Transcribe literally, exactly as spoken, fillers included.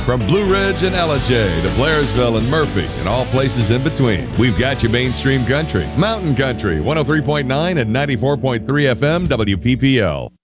From Blue Ridge and L J to Blairsville and Murphy and all places in between, we've got you mainstream country, mountain country, one oh three point nine and ninety-four point three F M W P P L.